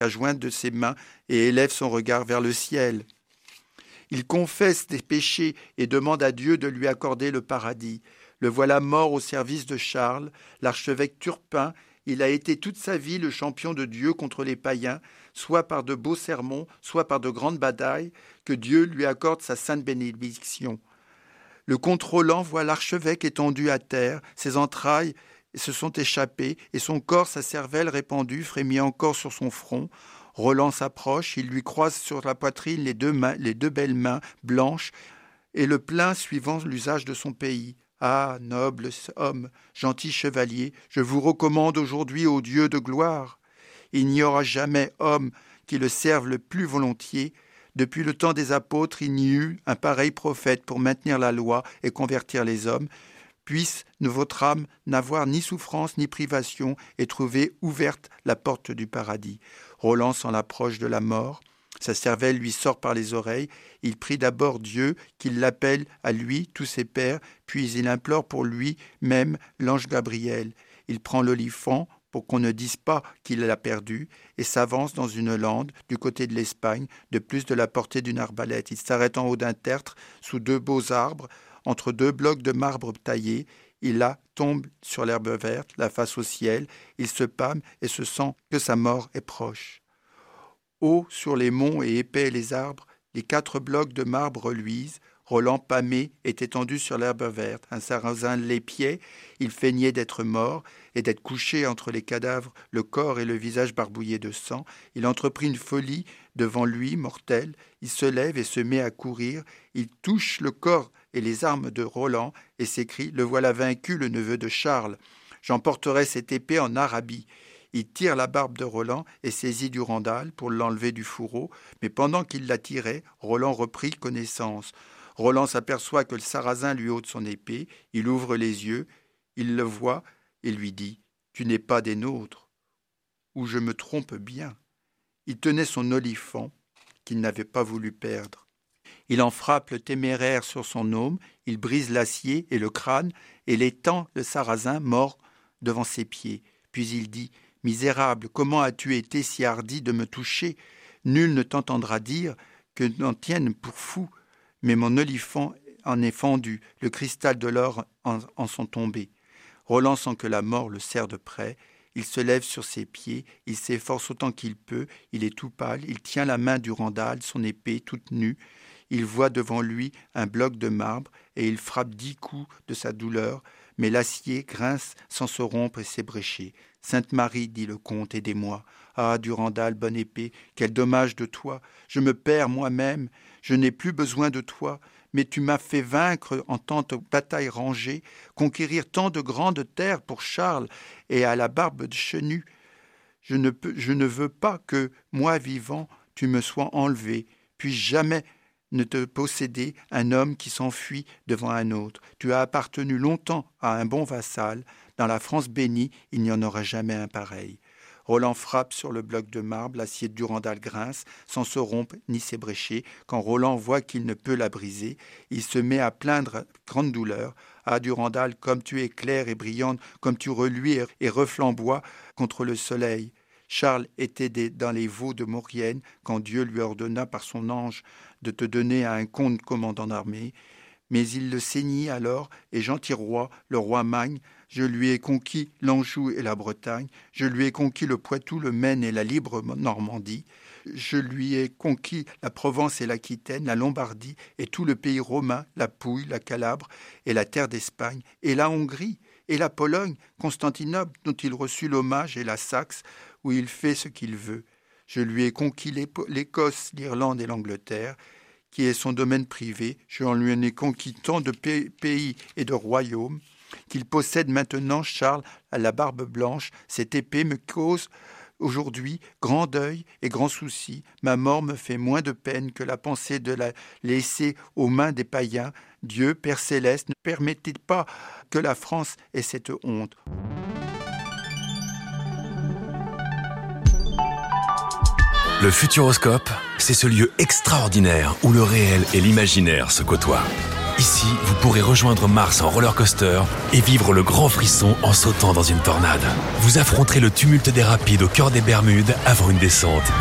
jointe de ses mains et élève son regard vers le ciel. Il confesse des péchés et demande à Dieu de lui accorder le paradis. Le voilà mort au service de Charles, l'archevêque Turpin. Il a été toute sa vie le champion de Dieu contre les païens, soit par de beaux sermons, soit par de grandes batailles, que Dieu lui accorde sa sainte bénédiction. Le comte Roland voit l'archevêque étendu à terre, ses entrailles se sont échappées et son corps, sa cervelle répandue, frémit encore sur son front. Roland s'approche, il lui croise sur la poitrine les deux belles mains blanches et le plaint suivant l'usage de son pays. « Ah, noble homme, gentil chevalier, je vous recommande aujourd'hui au Dieu de gloire. Il n'y aura jamais homme qui le serve le plus volontiers. Depuis le temps des apôtres, il n'y eut un pareil prophète pour maintenir la loi et convertir les hommes. Puisse votre âme n'avoir ni souffrance ni privation et trouver ouverte la porte du paradis. » Roland s'en approche de la mort. Sa cervelle lui sort par les oreilles. Il prie d'abord Dieu qu'il l'appelle à lui, tous ses pères, puis il implore pour lui-même l'ange Gabriel. Il prend l'olifant pour qu'on ne dise pas qu'il l'a perdu et s'avance dans une lande du côté de l'Espagne, de plus de la portée d'une arbalète. Il s'arrête en haut d'un tertre, sous deux beaux arbres, entre deux blocs de marbre taillés. Il là tombe sur l'herbe verte, la face au ciel. Il se pâme et se sent que sa mort est proche. Haut sur les monts et épais les arbres, les 4 blocs de marbre reluisent. Roland, pâmé, est étendu sur l'herbe verte. Un sarrasin l'épiait, il feignait d'être mort et d'être couché entre les cadavres, le corps et le visage barbouillés de sang. Il entreprit une folie devant lui, mortelle. Il se lève et se met à courir. Il touche le corps et les armes de Roland et s'écrie « Le voilà vaincu, le neveu de Charles. J'emporterai cette épée en Arabie. » Il tire la barbe de Roland et saisit Durandal pour l'enlever du fourreau, mais pendant qu'il la tirait, Roland reprit connaissance. Roland s'aperçoit que le Sarrasin lui ôte son épée, il ouvre les yeux, il le voit et lui dit « Tu n'es pas des nôtres, ou je me trompe bien. » Il tenait son olifant qu'il n'avait pas voulu perdre. Il en frappe le téméraire sur son aume, il brise l'acier et le crâne et l'étend le Sarrasin mort devant ses pieds. Puis il dit « Misérable, comment as-tu été si hardi de me toucher? Nul ne t'entendra dire que n'en tienne pour fou. Mais mon olifant en est fendu, le cristal de l'or en sont tombés. » Roland sent que la mort le serre de près. Il se lève sur ses pieds, il s'efforce autant qu'il peut, il est tout pâle, il tient la main du Randal, son épée toute nue. Il voit devant lui un bloc de marbre et il frappe 10 coups de sa douleur, mais l'acier grince sans se rompre et s'ébrécher. « Sainte Marie, dit le comte, aidez-moi. Ah, Durandal, bonne épée, quel dommage de toi. Je me perds moi-même, je n'ai plus besoin de toi, mais tu m'as fait vaincre en tant de batailles rangées, conquérir tant de grandes terres pour Charles et à la barbe de Chenu. Je ne veux pas que, moi vivant, tu me sois enlevé, puis jamais ne te posséder un homme qui s'enfuit devant un autre. Tu as appartenu longtemps à un bon vassal. Dans la France bénie, il n'y en aura jamais un pareil. » Roland frappe sur le bloc de marbre, l'acier de Durandal grince, sans se rompre ni s'ébrécher. Quand Roland voit qu'il ne peut la briser, il se met à plaindre grande douleur. « Ah, Durandal, comme tu es claire et brillante, comme tu reluis et reflamboies contre le soleil. » Charles était dans les vaux de Maurienne quand Dieu lui ordonna par son ange de te donner à un comte commandant d'armée. Mais il le saignit alors, et gentil roi, le roi Magne, je lui ai conquis l'Anjou et la Bretagne, je lui ai conquis le Poitou, le Maine et la libre Normandie, je lui ai conquis la Provence et l'Aquitaine, la Lombardie et tout le pays romain, la Pouille, la Calabre et la terre d'Espagne, et la Hongrie, et la Pologne, Constantinople, dont il reçut l'hommage, et la Saxe, où il fait ce qu'il veut. Je lui ai conquis l'Écosse, l'Irlande et l'Angleterre, qui est son domaine privé. Je lui en ai conquis tant de pays et de royaumes qu'il possède maintenant, Charles, à la barbe blanche. Cette épée me cause aujourd'hui grand deuil et grand souci. Ma mort me fait moins de peine que la pensée de la laisser aux mains des païens. Dieu, Père céleste, ne permettez pas que la France ait cette honte. Le Futuroscope, c'est ce lieu extraordinaire où le réel et l'imaginaire se côtoient. Ici, vous pourrez rejoindre Mars en roller coaster et vivre le grand frisson en sautant dans une tornade. Vous affronterez le tumulte des rapides au cœur des Bermudes avant une descente